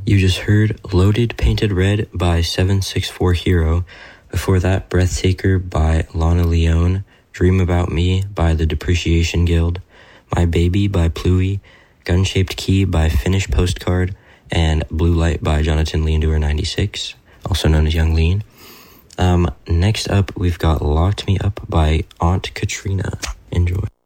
You just heard Loaded Painted Red by 764 Hero. Before that, Breathtaker by Lana Leone, Dream About Me by The Depreciation Guild, My Baby by Pluie, Gun-Shaped Key by Finnish Postcard, and Blue Light by Jonathan Leandor 96, also known as Young Lean. Next up, we've got Locked Me Up by Aunt Katrina. Enjoy.